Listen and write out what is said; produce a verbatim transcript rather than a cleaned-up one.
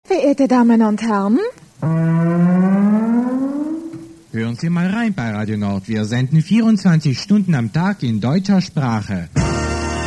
Verehrte Damen und Herren, hören Sie mal rein bei Radio Nord. Wir senden vierundzwanzig Stunden am Tag in deutscher Sprache.